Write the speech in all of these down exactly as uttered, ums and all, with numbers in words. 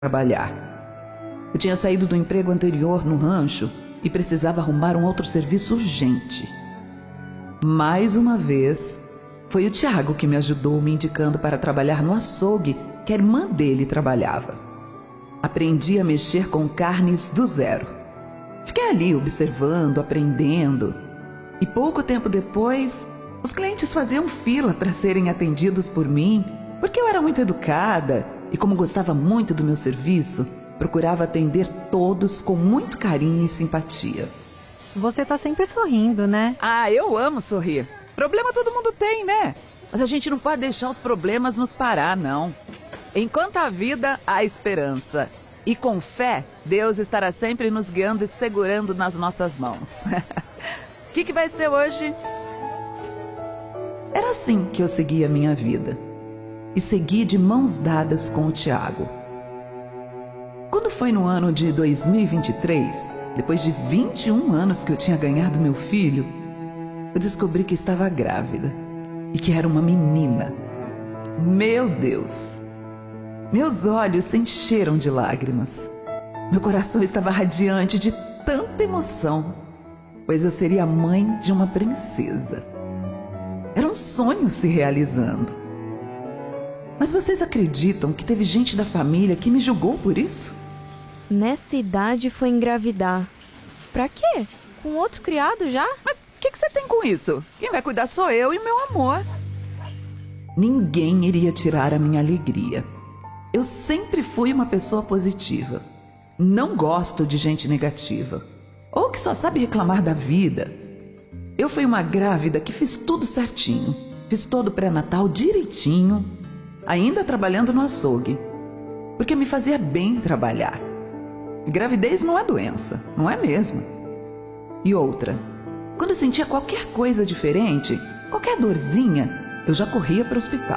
trabalhar. Eu tinha saído do emprego anterior no rancho e precisava arrumar um outro serviço urgente. Mais uma vez, foi o Tiago que me ajudou, me indicando para trabalhar no açougue que a irmã dele trabalhava. Aprendi a mexer com carnes do zero. Fiquei ali observando, aprendendo. E pouco tempo depois, os clientes faziam fila para serem atendidos por mim, porque eu era muito educada e, como gostava muito do meu serviço, procurava atender todos com muito carinho e simpatia. Você tá sempre sorrindo, né? Ah, eu amo sorrir. Problema todo mundo tem, né? Mas a gente não pode deixar os problemas nos parar, não. Enquanto há vida, há esperança. E com fé, Deus estará sempre nos guiando e segurando nas nossas mãos. O que, que vai ser hoje? Era assim que eu seguia a minha vida. E segui de mãos dadas com o Tiago. Quando foi no ano de dois mil e vinte e três, depois de vinte e um anos que eu tinha ganhado meu filho, eu descobri que estava grávida e que era uma menina. Meu Deus! Meus olhos se encheram de lágrimas. Meu coração estava radiante de tanta emoção, pois eu seria a mãe de uma princesa. Era um sonho se realizando. Mas vocês acreditam que teve gente da família que me julgou por isso? Nessa idade foi engravidar. Pra quê? Com outro criado já? Mas o que, que você tem com isso? Quem vai cuidar sou eu e meu amor. Ninguém iria tirar a minha alegria. Eu sempre fui uma pessoa positiva. Não gosto de gente negativa, ou que só sabe reclamar da vida. Eu fui uma grávida que fiz tudo certinho. Fiz todo o pré-natal direitinho, ainda trabalhando no açougue, porque me fazia bem trabalhar. Gravidez não é doença, não é mesmo? E outra, quando eu sentia qualquer coisa diferente, qualquer dorzinha, eu já corria para o hospital.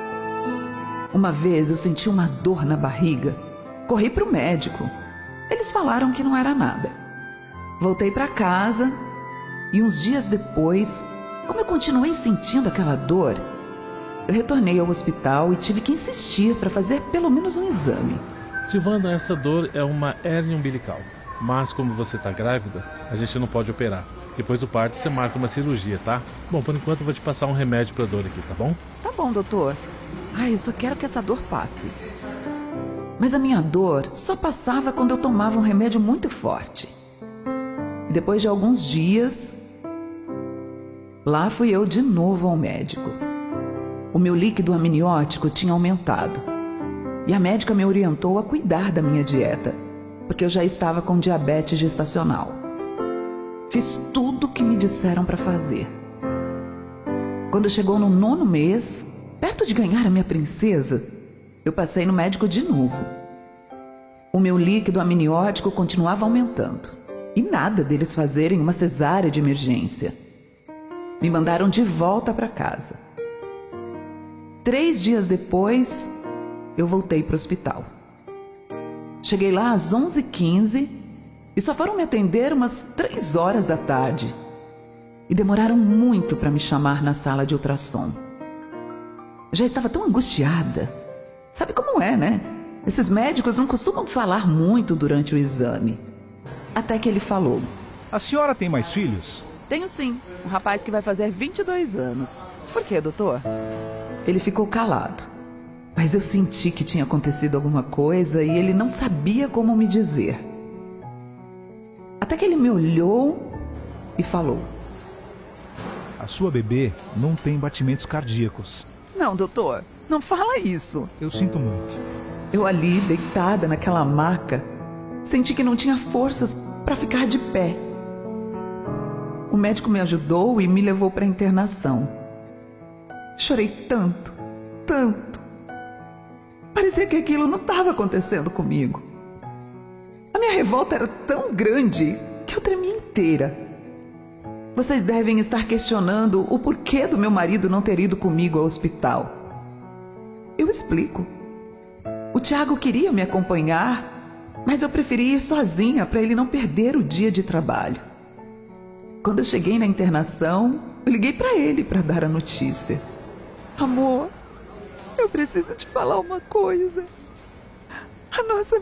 Uma vez eu senti uma dor na barriga, corri para o médico. Eles falaram que não era nada. Voltei para casa e uns dias depois, como eu continuei sentindo aquela dor, eu retornei ao hospital e tive que insistir para fazer pelo menos um exame. Silvana, essa dor é uma hérnia umbilical. Mas como você está grávida, a gente não pode operar. Depois do parto você marca uma cirurgia, tá? Bom, por enquanto eu vou te passar um remédio para dor aqui, tá bom? Tá bom, doutor. Ai, eu só quero que essa dor passe. Mas a minha dor só passava quando eu tomava um remédio muito forte. E depois de alguns dias, lá fui eu de novo ao médico. O meu líquido amniótico tinha aumentado. E a médica me orientou a cuidar da minha dieta, porque eu já estava com diabetes gestacional. Fiz tudo o que me disseram para fazer. Quando chegou no nono mês, perto de ganhar a minha princesa, eu passei no médico de novo. O meu líquido amniótico continuava aumentando. E nada deles fazerem uma cesárea de emergência. Me mandaram de volta para casa. Três dias depois, eu voltei para o hospital. Cheguei lá às onze e quinze e só foram me atender umas três horas da tarde. E demoraram muito para me chamar na sala de ultrassom. Eu já estava tão angustiada. Sabe como é, né? Esses médicos não costumam falar muito durante o exame. Até que ele falou: A senhora tem mais filhos? Tenho sim, um rapaz que vai fazer vinte e dois anos. Por quê, doutor? Ele ficou calado. Mas eu senti que tinha acontecido alguma coisa e ele não sabia como me dizer. Até que ele me olhou e falou: A sua bebê não tem batimentos cardíacos. Não, doutor, não fala isso. Eu sinto muito. Eu ali, deitada naquela maca, senti que não tinha forças para ficar de pé. O médico me ajudou e me levou para a internação. Chorei tanto, tanto. Parecia que aquilo não estava acontecendo comigo. A minha revolta era tão grande que eu tremia inteira. Vocês devem estar questionando o porquê do meu marido não ter ido comigo ao hospital. Eu explico. O Tiago queria me acompanhar, mas eu preferi ir sozinha para ele não perder o dia de trabalho. Quando eu cheguei na internação, eu liguei para ele para dar a notícia. Amor, eu preciso te falar uma coisa. A nossa